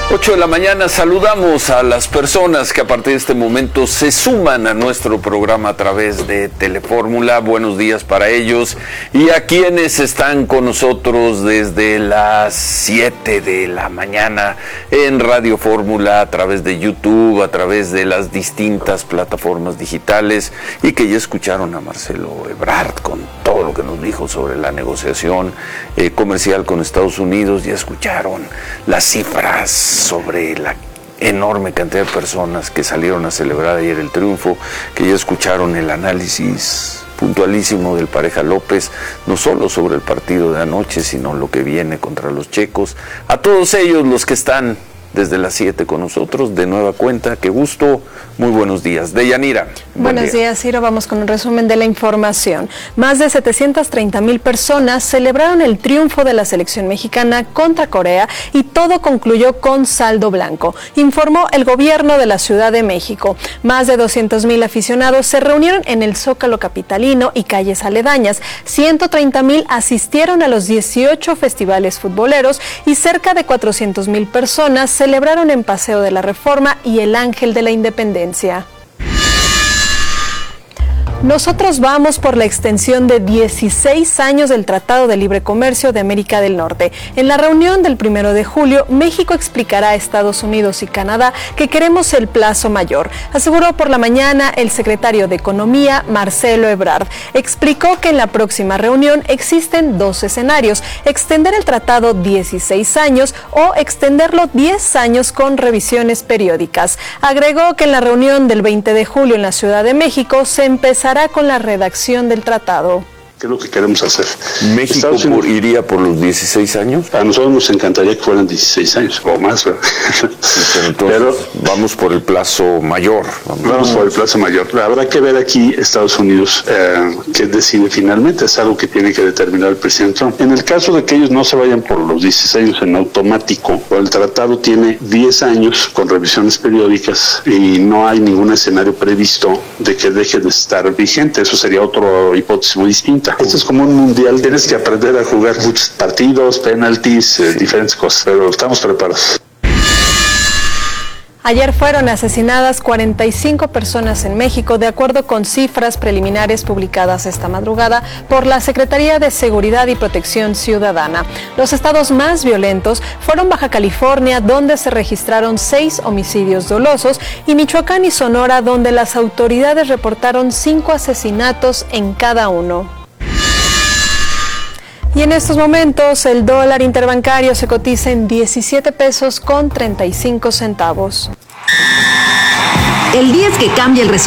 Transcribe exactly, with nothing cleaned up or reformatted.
ocho de la mañana, saludamos a las personas que a partir de este momento se suman a nuestro programa a través de Telefórmula. Buenos días para ellos y a quienes están con nosotros desde las siete de la mañana en Radio Fórmula, a través de YouTube, a través de las distintas plataformas digitales, y que ya escucharon a Marcelo Ebrard con todo lo que nos dijo sobre la negociación eh, comercial con Estados Unidos. Ya escucharon las cifras sobre la enorme cantidad de personas que salieron a celebrar ayer el triunfo, que ya escucharon el análisis puntualísimo del Pareja López, no solo sobre el partido de anoche, sino lo que viene contra los checos. A todos ellos los que están desde las siete con nosotros, de nueva cuenta, qué gusto, muy buenos días. Deyanira. Buenos días, Ciro. Vamos con un resumen de la información. Más de setecientas treinta mil personas celebraron el triunfo de la selección mexicana contra Corea y todo concluyó con saldo blanco, informó el gobierno de la Ciudad de México. Más de doscientos mil aficionados se reunieron en el Zócalo capitalino y calles aledañas. ciento treinta mil asistieron a los dieciocho festivales futboleros y cerca de cuatrocientas mil personas celebraron en Paseo de la Reforma y el Ángel de la Independencia. Nosotros vamos por la extensión de dieciséis años del Tratado de Libre Comercio de América del Norte. En la reunión del primero de julio, México explicará a Estados Unidos y Canadá que queremos el plazo mayor, aseguró por la mañana el secretario de Economía, Marcelo Ebrard. Explicó que en la próxima reunión existen dos escenarios: extender el tratado dieciséis años o extenderlo diez años con revisiones periódicas. Agregó que en la reunión del veinte de julio en la Ciudad de México se empezará con la redacción del tratado. ¿Qué es lo que queremos hacer? ¿México por, iría por los dieciséis años? A nosotros nos encantaría que fueran dieciséis años o más, ¿verdad? Sí, pero entonces pero, vamos por el plazo mayor. Vamos, vamos por el plazo mayor. Habrá que ver aquí Estados Unidos eh, qué decide finalmente. Es algo que tiene que determinar el presidente Trump. En el caso de que ellos no se vayan por los dieciséis años en automático, el tratado tiene diez años con revisiones periódicas y no hay ningún escenario previsto de que deje de estar vigente. Eso sería otra hipótesis muy distinta. Esto es como un mundial, tienes que aprender a jugar muchos partidos, penaltis, eh, diferentes cosas, pero estamos preparados. Ayer fueron asesinadas cuarenta y cinco personas en México, de acuerdo con cifras preliminares publicadas esta madrugada por la Secretaría de Seguridad y Protección Ciudadana. Los estados más violentos fueron Baja California, donde se registraron seis homicidios dolosos, y Michoacán y Sonora, donde las autoridades reportaron cinco asesinatos en cada uno. Y en estos momentos el dólar interbancario se cotiza en diecisiete pesos con treinta y cinco centavos. El día es que cambia el resultado.